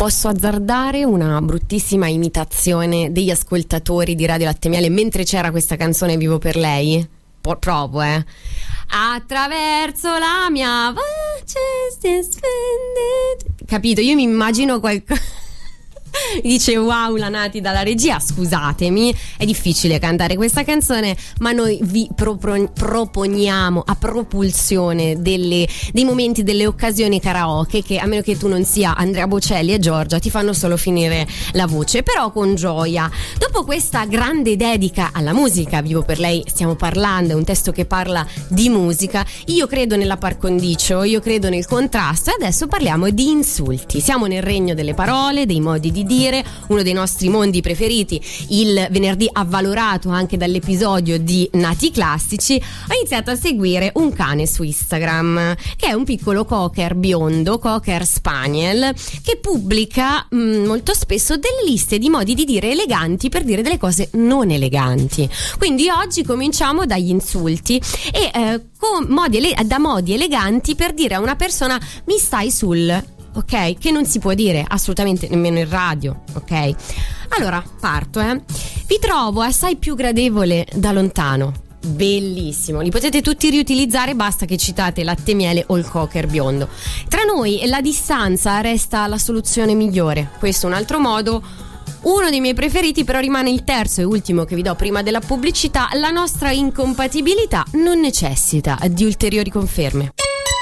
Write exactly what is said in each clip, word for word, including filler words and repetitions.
Posso azzardare una bruttissima imitazione degli ascoltatori di Radio Latte e Miele mentre c'era questa canzone Vivo per lei? Po- provo, eh. Attraverso la mia voce si spende. Capito? Io mi immagino qualcosa. Dice wow la Nati dalla regia, scusatemi, è difficile cantare questa canzone, ma noi vi propro- proponiamo a propulsione delle, dei momenti, delle occasioni karaoke che, a meno che tu non sia Andrea Bocelli e Giorgia, ti fanno solo finire la voce, però con gioia. Dopo questa grande dedica alla musica, Vivo per lei, stiamo parlando, è un testo che parla di musica, io credo nella par condicio, io credo nel contrasto, e adesso parliamo di insulti. Siamo nel regno delle parole, dei modi di dire, uno dei nostri mondi preferiti. Il venerdì, avvalorato anche dall'episodio di Nati Classici, ho iniziato a seguire un cane su Instagram che è un piccolo cocker biondo, cocker spaniel, che pubblica mh, molto spesso delle liste di modi di dire eleganti per dire delle cose non eleganti. Quindi oggi cominciamo dagli insulti e eh, con modi ele- da modi eleganti per dire a una persona mi stai sul, ok? Che non si può dire assolutamente nemmeno in radio, ok? Allora parto, eh. Vi trovo assai più gradevole da lontano. Bellissimo, li potete tutti riutilizzare, basta che citate Latte e Miele o il cocker biondo. Tra noi la distanza resta la soluzione migliore. Questo è un altro modo. Uno dei miei preferiti però rimane il terzo e ultimo che vi do prima della pubblicità. La nostra incompatibilità non necessita di ulteriori conferme.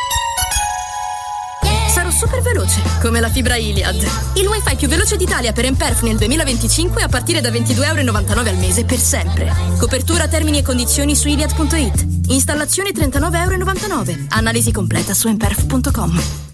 Super veloce, come la fibra Iliad. Il wifi più veloce d'Italia per Emperf nel duemilaventicinque a partire da ventidue euro e novantanove al mese per sempre. Copertura, termini e condizioni su iliad punto it. Installazione trentanove euro e novantanove. Analisi completa su emperf punto com.